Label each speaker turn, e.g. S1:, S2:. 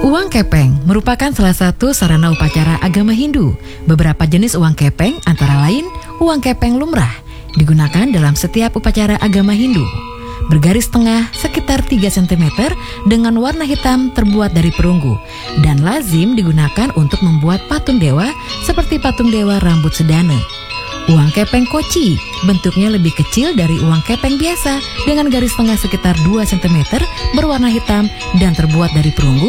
S1: Uang kepeng merupakan salah satu sarana upacara agama Hindu. Beberapa jenis uang kepeng antara lain uang kepeng lumrah digunakan dalam setiap upacara agama Hindu. Bergaris tengah sekitar 3 cm dengan warna hitam terbuat dari perunggu dan lazim digunakan untuk membuat patung dewa seperti patung dewa rambut sedana. Uang kepeng koci bentuknya lebih kecil dari uang kepeng biasa dengan garis tengah sekitar 2 cm berwarna hitam dan terbuat dari perunggu